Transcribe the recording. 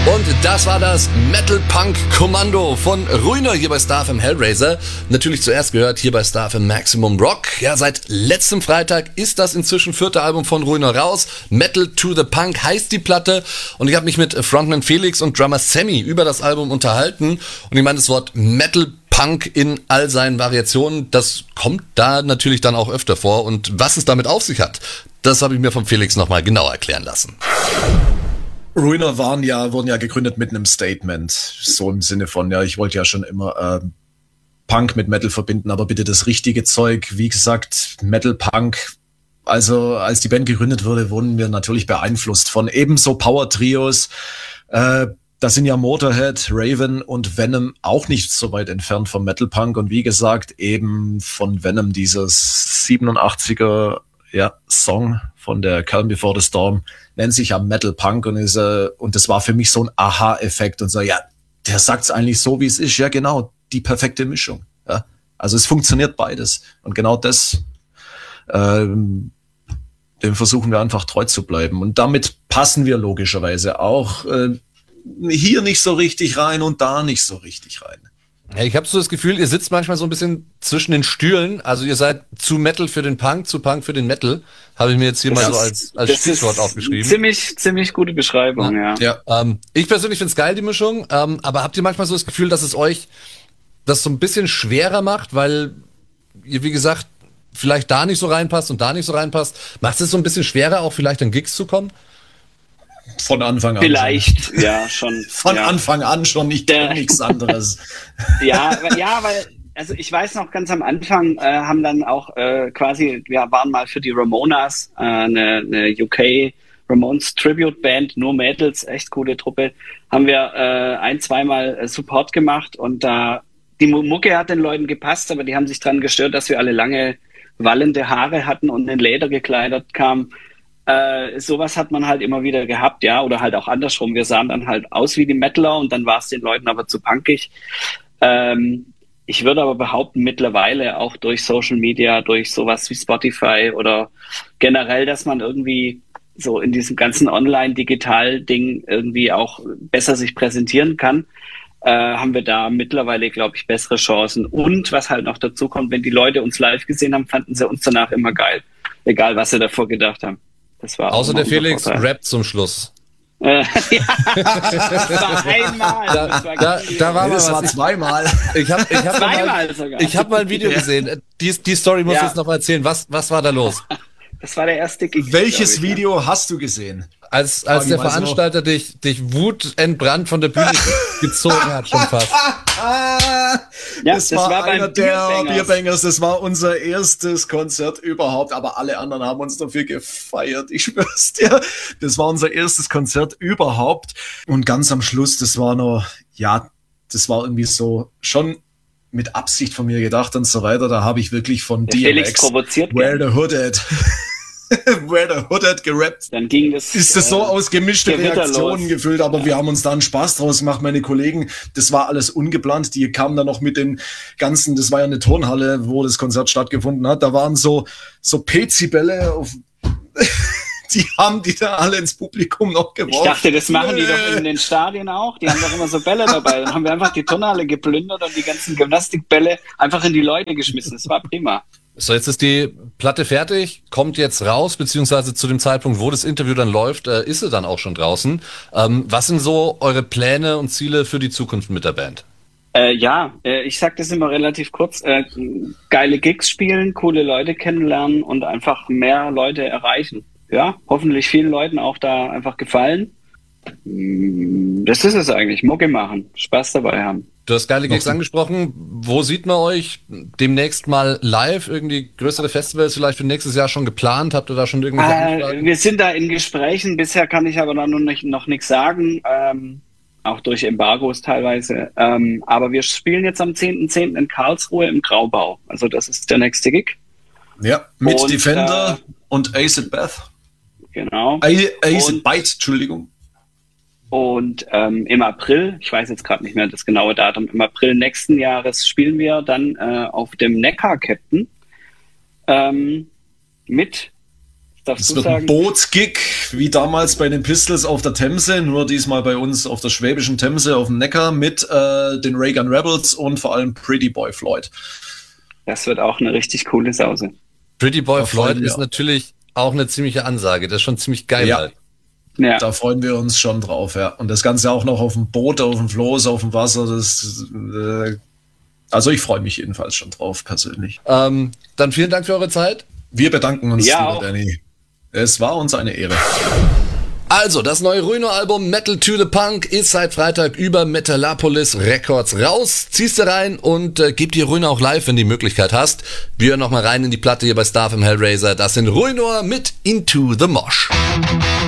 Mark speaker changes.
Speaker 1: Und das war das Metal Punk Kommando von Ruiner hier bei Star FM Hellraiser. Natürlich zuerst gehört hier bei Star FM Maximum Rock. Ja, seit letztem Freitag ist das inzwischen 4. Album von Ruiner raus. Metal to the Punk heißt die Platte. Und ich habe mich mit Frontman Felix und Drummer Sammy über das Album unterhalten. Und ich meine, das Wort Metal Punk in all seinen Variationen, das kommt da natürlich dann auch öfter vor. Und was es damit auf sich hat, das habe ich mir von Felix nochmal genau erklären lassen.
Speaker 2: Ruiner wurden ja gegründet mit einem Statement, so im Sinne von, ja, ich wollte ja schon immer Punk mit Metal verbinden, aber bitte das richtige Zeug. Wie gesagt, Metal Punk. Also als die Band gegründet wurde, wurden wir natürlich beeinflusst von ebenso Power-Trios. Da sind ja Motorhead, Raven und Venom auch nicht so weit entfernt vom Metal Punk. Und wie gesagt, eben von Venom dieses 87er Song von der Calm Before the Storm nennt sich ja Metal Punk und das war für mich so ein Aha-Effekt und so, ja, der sagt's eigentlich so, wie es ist. Ja, genau, die perfekte Mischung. Ja. Also es funktioniert beides. Und genau das, dem versuchen wir einfach treu zu bleiben. Und damit passen wir logischerweise auch hier nicht so richtig rein und da nicht so richtig rein.
Speaker 1: Ja, ich habe so das Gefühl, ihr sitzt manchmal so ein bisschen zwischen den Stühlen. Also ihr seid zu Metal für den Punk, zu Punk für den Metal. Habe ich mir jetzt hier mal so als Stichwort aufgeschrieben.
Speaker 3: Ziemlich gute Beschreibung, ja.
Speaker 1: Ich persönlich finde es geil, die Mischung. Aber habt ihr manchmal so das Gefühl, dass es euch das so ein bisschen schwerer macht, weil ihr, wie gesagt, vielleicht da nicht so reinpasst und da nicht so reinpasst? Macht es so ein bisschen schwerer, auch vielleicht an Gigs zu kommen?
Speaker 2: Von Anfang an.
Speaker 3: Vielleicht, schon. Ja, schon.
Speaker 2: Von Anfang an schon, ich kenne nichts anderes.
Speaker 3: weil, also ich weiß noch, ganz am Anfang haben dann auch wir waren mal für die Ramonas, eine UK Ramones Tribute Band, nur Mädels, echt coole Truppe, haben wir zweimal Support gemacht und die Mucke hat den Leuten gepasst, aber die haben sich dran gestört, dass wir alle lange wallende Haare hatten und in Leder gekleidet kamen. Sowas hat man halt immer wieder gehabt, ja, oder halt auch andersrum. Wir sahen dann halt aus wie die Metaler und dann war es den Leuten aber zu punkig. Ich würde aber behaupten, mittlerweile auch durch Social Media, durch sowas wie Spotify oder generell, dass man irgendwie so in diesem ganzen Online-Digital-Ding irgendwie auch besser sich präsentieren kann, haben wir da mittlerweile, glaube ich, bessere Chancen. Und was halt noch dazu kommt, wenn die Leute uns live gesehen haben, fanden sie uns danach immer geil. Egal, was sie davor gedacht haben. Das war
Speaker 1: außer der Felix rappt zum Schluss.
Speaker 3: Das war einmal.
Speaker 2: Das war zweimal.
Speaker 1: Ich hab mal ein Video gesehen. Die Story muss ich jetzt noch mal erzählen. Was war da los?
Speaker 3: Das war der erste Gig.
Speaker 2: Welches Video hast du gesehen?
Speaker 1: Als der Veranstalter dich wutentbrannt von der Bühne gezogen hat, schon fast.
Speaker 2: Das war einer der Bierbangers. Das war unser erstes Konzert überhaupt, aber alle anderen haben uns dafür gefeiert. Ich schwör's dir. Das war unser erstes Konzert überhaupt. Und ganz am Schluss, das war irgendwie so schon mit Absicht von mir gedacht und so weiter. Da habe ich wirklich von
Speaker 3: DMX
Speaker 2: Where the Hood at gerappt.
Speaker 3: Dann ging das.
Speaker 2: Ist das so aus gemischte Reaktionen gefüllt, aber wir haben uns da einen Spaß draus gemacht, meine Kollegen. Das war alles ungeplant. Die kamen dann noch mit den ganzen, das war ja eine Turnhalle, wo das Konzert stattgefunden hat. Da waren so Pezibälle auf, die haben die da alle ins Publikum noch geworfen.
Speaker 3: Ich dachte, das machen die doch in den Stadien auch. Die haben doch immer so Bälle dabei. Dann haben wir einfach die Turnhalle geplündert und die ganzen Gymnastikbälle einfach in die Leute geschmissen. Das war prima.
Speaker 1: So, jetzt ist die Platte fertig, kommt jetzt raus, beziehungsweise zu dem Zeitpunkt, wo das Interview dann läuft, ist sie dann auch schon draußen. Was sind so eure Pläne und Ziele für die Zukunft mit der Band?
Speaker 3: Ich sag das immer relativ kurz. Geile Gigs spielen, coole Leute kennenlernen und einfach mehr Leute erreichen. Ja, hoffentlich vielen Leuten auch da einfach gefallen. Das ist es eigentlich, Mucke machen, Spaß dabei haben.
Speaker 1: Du hast geile Gigs angesprochen. Wo sieht man euch demnächst mal live? Irgendwie größere Festivals vielleicht für nächstes Jahr schon geplant? Habt ihr da schon irgendwelche Anfragen?
Speaker 3: Wir sind da in Gesprächen. Bisher kann ich aber da noch nichts sagen. Auch durch Embargos teilweise. Aber wir spielen jetzt am 10.10. in Karlsruhe im Graubau. Also das ist der nächste Gig.
Speaker 2: Ja, mit Defender und Acid Bath.
Speaker 3: Genau.
Speaker 2: Acid Bite, Entschuldigung.
Speaker 3: Und im April, ich weiß jetzt gerade nicht mehr das genaue Datum, im April nächsten Jahres spielen wir dann auf dem Neckar Captain mit darfst
Speaker 2: Es
Speaker 3: du
Speaker 2: wird ein
Speaker 3: sagen.
Speaker 2: Bootsgig, wie damals bei den Pistols auf der Themse, nur diesmal bei uns auf der schwäbischen Themse auf dem Neckar mit den Reagan Rebels und vor allem Pretty Boy Floyd.
Speaker 3: Das wird auch eine richtig coole Sause.
Speaker 1: Pretty Boy
Speaker 2: Da
Speaker 1: Floyd
Speaker 2: freuen wir
Speaker 1: ist
Speaker 2: uns.
Speaker 1: natürlich auch eine ziemliche Ansage. Das ist schon ziemlich geil.
Speaker 2: Ja.
Speaker 1: Halt.
Speaker 3: Ja.
Speaker 2: Da freuen wir uns schon drauf, ja. Und das Ganze auch noch auf dem Boot, auf dem Floß, auf dem Wasser. Also ich freue mich jedenfalls schon drauf, persönlich.
Speaker 1: Dann vielen Dank für eure Zeit.
Speaker 2: Wir bedanken uns,
Speaker 3: Ja,
Speaker 2: lieber
Speaker 3: auch.
Speaker 2: Danny. Es war uns eine Ehre.
Speaker 1: Also, das neue Ruino-Album Metal to the Punk ist seit Freitag über Metalopolis Records raus. Ziehst du rein und gib dir Ruino auch live, wenn du die Möglichkeit hast. Wir hören nochmal rein in die Platte hier bei Star FM Hellraiser. Das sind Ruinor mit Into the Mosh.